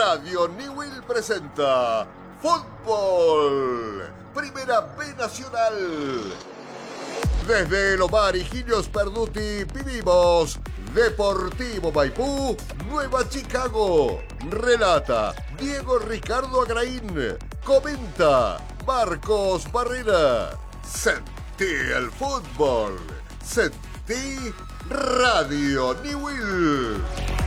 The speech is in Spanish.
Radio Newell presenta Fútbol, Primera B Nacional. Desde el Omar Higinius Perduti vivimos Deportivo Maipú, Nueva Chicago. Relata Diego Ricardo Agraín. Comenta Marcos Barrera. Sentí el fútbol. Sentí Radio Newell.